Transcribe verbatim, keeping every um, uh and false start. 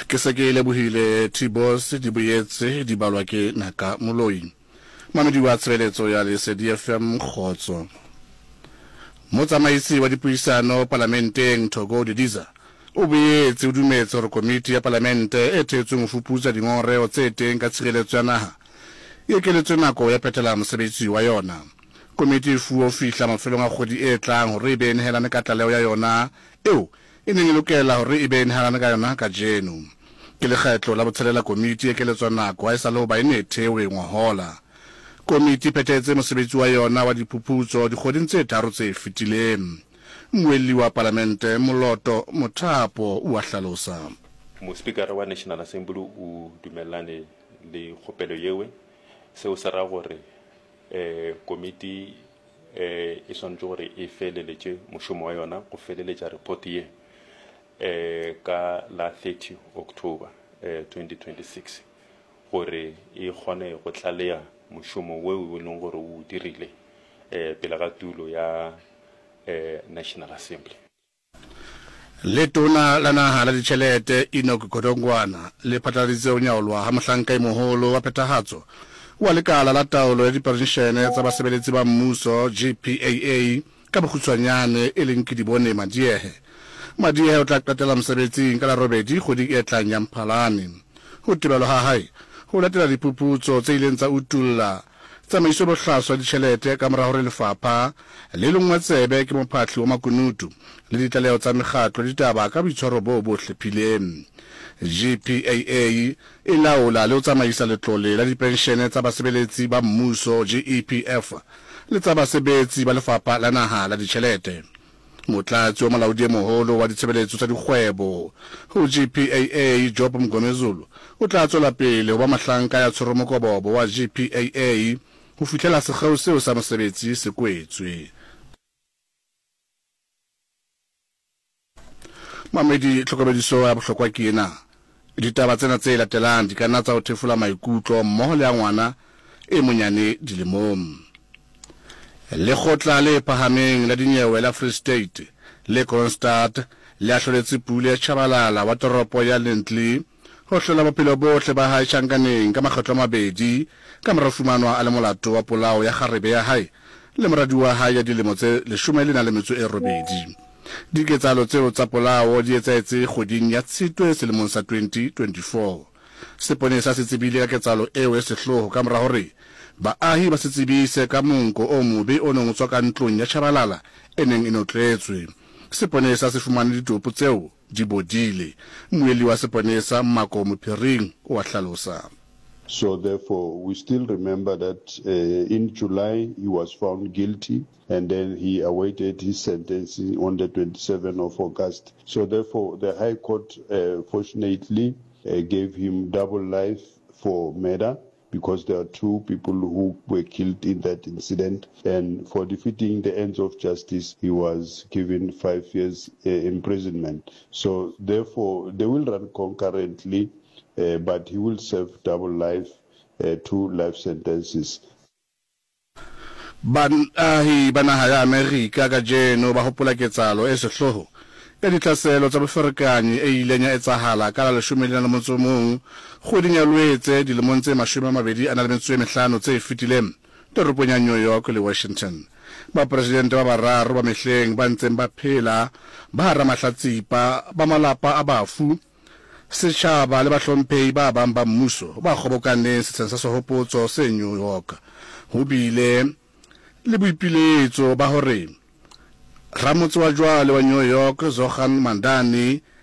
ke se ke lebohile Tibos di boetse di balwa ke Naka Moloi mamedi wa tsheletso ya Lesedi F M Khotso. Motsamaisi wa dipuisano parlamenteng Thogo Didiza o boetse o dumetse hore komiti ya parlamente e thetsweng ho fuputsa dingoreo tse teng ka tshireletso ya naha e keletswe nako ya phethela mosebetsi wa yona. Komiti e fuwa fihla mafelong a kgwedi e tlang hore e be nehelane ka tlaleho ya yona eo e neng e lokela hore e be nehelane ka yona ka jeno. Ke lekgetlo la botshelela komiti e keletswa nako ha e sa le ho ba e ne thewe ngwahola. Komiti phethetse mosebetsi wa yona wa diphuputso dikgweding tse tharo tse fetileng. Mmuelli wa parlamente Moloto Mothapo o a hlalosa. Mospikara wa National Assembly o dumellane le kgopelo yewe seo se ra gore eh komiti eh e swanetse gore e feleletse moshomo wa yona go feleletsa report ye eh ka la thirty October eh twenty twenty-six gore e gone go tlalea moshomo weo o leng gore o dirile eh pela ga tulo ya eh National Assembly. Letona la naha la ditjhelete Enoch Godongwana le phatlaladitse o nyaolwa ha mohlanka e moholo wa phethahatso wa lekala la taolo ya dipenshene tsa basebeletsi ba mmuso G P A A ka bokgutshwanyane e leng ke di bone Madiehe. Madiehe o tla qetela mosebetsing ka la robedi kgwedi e tlang ya Mphalane. Ho tebelwa ha hae ho latela diphuputso tse ileng tsa utulla tsamaiso bohlaswa ditjhelete ka mora hore lefapha le lengwe tsebe ke mophatli wa makunutu le ditlaleho tsa mekgatlo ditaba ka boitshwaro bo bohlephileng. G P A A e laola le ho tsamaisa letlole la dipenshene tsa basebeletsi ba mmuso G E P F le tsa basebetsi ba lefapha la naha la ditjhelete. Motlatsi wa molaodi e moholo wa ditshebeletso tsa dikgwebo ho G P A A Job Mgomezulu o tla tswela pele ho ba mahlanka ya tshoromokobobo wa G P A A ho fihlela sekgeo seo sa mosebetsi se kwetswe. Mamedi tlhokomediso ya bohlokwa ke ena. Ditaba tsena tse latelang di kana tsa ho thefula maikutlo mmoho le ya ngwana e monyane dilemong. Lekgotla le phahameng la dinyewe la Free State le Kroonstad le ahloletse pule ya Chabalala wa toropo ya Lentley ho hlola bophelo bohle ba hae Shankaneng ka makgetlo a mabedi ka mora fumanwa a le molato wa polao ya kgarebe ya hae le moradi wa hae ya dilemo tse leshome le na le metso e robedi. Diketsahalo tseo tsa polao di etsahetse kgweding ya Tshitwe selemong sa twenty twenty-four. Seponesa se tsebile ka ketsahalo eo e sehloho ka mora hore baahi ba se tsebise ka monko o mobe o neng o tswa ka ntlong ya Chabalala e neng e notletswe. Seponesa se fumane ditopo tseo di bodile. Mmuelli wa seponesa Mmako Mophiring o a hlalosa. So therefore, we still remember that uh, in July he was found guilty and then he awaited his sentencing on the twenty-seventh of August. So therefore, the High Court uh, fortunately uh, gave him double life for murder because there are two people who were killed in that incident. And for defeating the ends of justice, he was given five years uh, imprisonment. So therefore, they will run concurrently. Uh, but he will serve double life, uh, two life sentences. Banahi banaha ya Amerika ka jeno ba hopola ketsahalo e sehloho ya ditlhaselo tsa boferekanyi e ileng ya etsahala ka la leshome le motso mong kgweding ya Lwetse dilemong tse mashome a mabedi a na le metso e mehlano tse fetileng toropong ya New York le Washington. Ba presidente ba bararo ba mehleng ba ntseng ba phela ba hara mahlatsipa ba malapa a bafu setjhaba le bahlomphehi ba bang ba mmuso ba kgobokaneng setsheng sa sehopotso se New York ho bile le boipiletso ba hore ramotse wa jwale wa New York Zohan Mandani